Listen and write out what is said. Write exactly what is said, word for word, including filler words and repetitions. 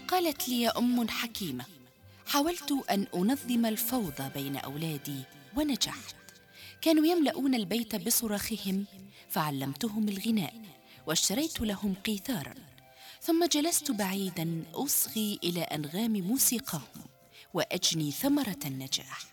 قالت لي أم حكيمة: حاولت أن أنظم الفوضى بين أولادي ونجحت. كانوا يملؤون البيت بصراخهم، فعلمتهم الغناء واشتريت لهم قيثارا، ثم جلست بعيدا أصغي إلى أنغام موسيقاهم وأجني ثمرة النجاح.